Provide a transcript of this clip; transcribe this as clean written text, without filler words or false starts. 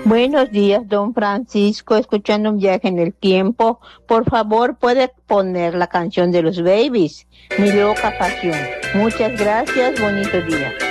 Buenos días, don Francisco, escuchando un viaje en el tiempo. Por favor, puede poner la canción de los Babies, Mi loca pasión. Muchas gracias, bonito día.